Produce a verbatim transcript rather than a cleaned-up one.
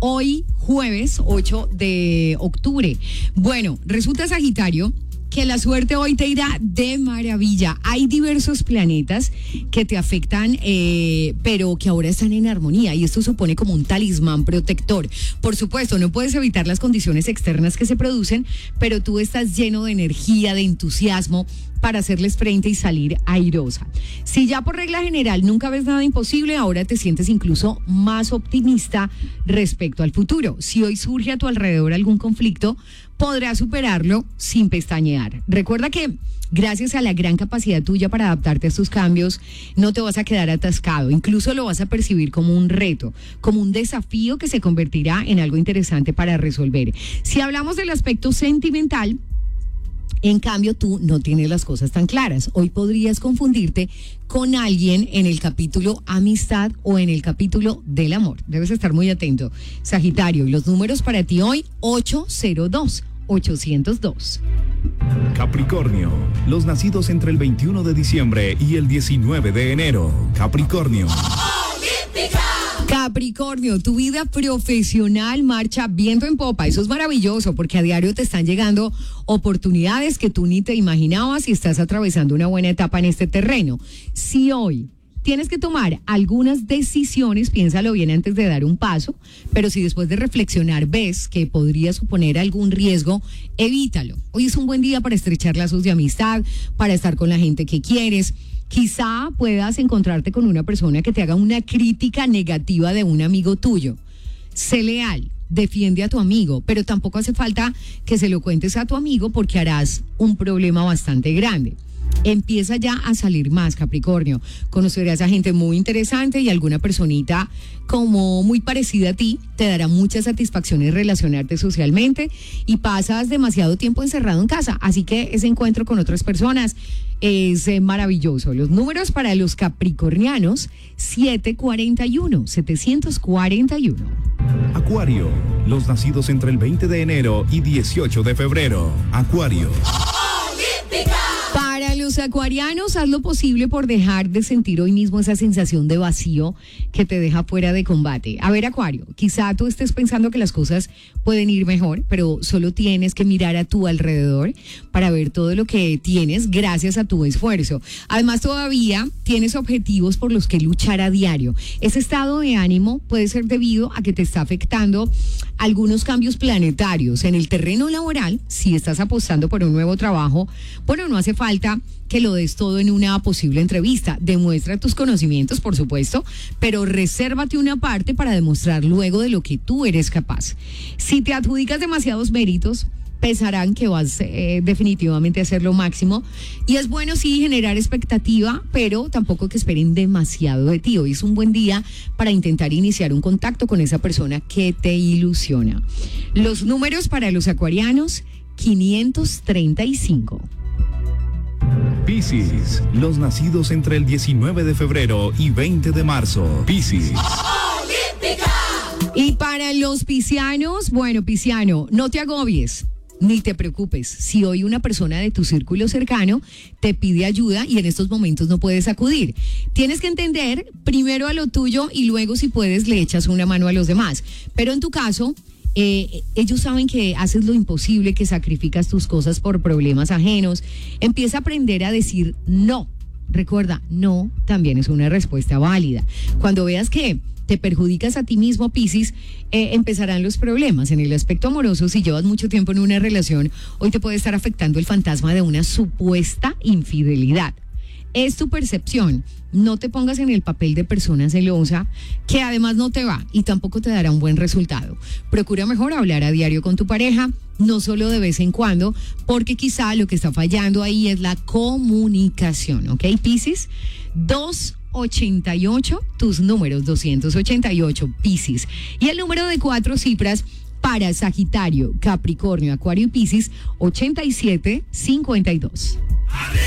hoy jueves ocho de octubre. Bueno, resulta, Sagitario, que la suerte hoy te irá de maravilla. Hay diversos planetas que te afectan, eh, pero que ahora están en armonía, y esto supone como un talismán protector. Por supuesto, no puedes evitar las condiciones externas que se producen, pero tú estás lleno de energía, de entusiasmo para hacerles frente y salir airosa. Si ya por regla general nunca ves nada imposible, ahora te sientes incluso más optimista respecto al futuro. Si hoy surge a tu alrededor algún conflicto, podrás superarlo sin pestañear. Recuerda que gracias a la gran capacidad tuya para adaptarte a estos cambios, no te vas a quedar atascado, incluso lo vas a percibir como un reto, como un desafío que se convertirá en algo interesante para resolver. Si hablamos del aspecto sentimental, en cambio, tú no tienes las cosas tan claras. Hoy podrías confundirte con alguien en el capítulo amistad o en el capítulo del amor. Debes estar muy atento, Sagitario. Y los números para ti hoy, ocho cero dos, ocho cero dos. Capricornio, los nacidos entre el veintiuno de diciembre y el diecinueve de enero. Capricornio. Capricornio, tu vida profesional marcha viento en popa. Eso es maravilloso porque a diario te están llegando oportunidades que tú ni te imaginabas y estás atravesando una buena etapa en este terreno. Si hoy tienes que tomar algunas decisiones, piénsalo bien antes de dar un paso, pero si después de reflexionar ves que podría suponer algún riesgo, evítalo. Hoy es un buen día para estrechar lazos de amistad, para estar con la gente que quieres. Quizá puedas encontrarte con una persona que te haga una crítica negativa de un amigo tuyo. Sé leal, defiende a tu amigo, pero tampoco hace falta que se lo cuentes a tu amigo porque harás un problema bastante grande. Empieza ya a salir más, Capricornio. Conocerás a gente muy interesante y alguna personita como muy parecida a ti te dará muchas satisfacciones relacionarte socialmente y pasas demasiado tiempo encerrado en casa, así que ese encuentro con otras personas es eh, maravilloso. Los números para los capricornianos, siete cuarenta y uno, setecientos cuarenta y uno. Acuario, los nacidos entre el veinte de enero y dieciocho de febrero. Acuario. Para los acuarianos, haz lo posible por dejar de sentir hoy mismo esa sensación de vacío que te deja fuera de combate. A ver, Acuario, quizá tú estés pensando que las cosas pueden ir mejor, pero solo tienes que mirar a tu alrededor para ver todo lo que tienes gracias a tu esfuerzo. Además, todavía tienes objetivos por los que luchar a diario. Ese estado de ánimo puede ser debido a que te está afectando algunos cambios planetarios en el terreno laboral. Si estás apostando por un nuevo trabajo, bueno, no hace falta que lo des todo en una posible entrevista. Demuestra tus conocimientos, por supuesto, pero resérvate una parte para demostrar luego de lo que tú eres capaz. Si te adjudicas demasiados méritos, pensarán que vas eh, definitivamente a hacer lo máximo, y es bueno sí generar expectativa, pero tampoco que esperen demasiado de ti. Hoy es un buen día para intentar iniciar un contacto con esa persona que te ilusiona. Los números para los acuarianos, quinientos treinta y cinco. Piscis, los nacidos entre el diecinueve de febrero y veinte de marzo. Piscis. Y para los piscianos, bueno, pisciano, no te agobies ni te preocupes. Si hoy una persona de tu círculo cercano te pide ayuda y en estos momentos no puedes acudir, tienes que entender primero a lo tuyo y luego, si puedes, le echas una mano a los demás. Pero en tu caso, Eh, ellos saben que haces lo imposible, que sacrificas tus cosas por problemas ajenos. Empieza a aprender a decir no. Recuerda, no también es una respuesta válida. Cuando veas que te perjudicas a ti mismo, Piscis, eh, empezarán los problemas. En el aspecto amoroso, si llevas mucho tiempo en una relación, hoy te puede estar afectando el fantasma de una supuesta infidelidad. Es tu percepción. No te pongas en el papel de persona celosa, que además no te va y tampoco te dará un buen resultado. Procura mejor hablar a diario con tu pareja, no solo de vez en cuando, porque quizá lo que está fallando ahí es la comunicación, ¿ok, Piscis? doscientos ochenta y ocho, tus números, doscientos ochenta y ocho, Piscis. Y el número de cuatro cifras para Sagitario, Capricornio, Acuario y Piscis, ochenta y siete cincuenta y dos.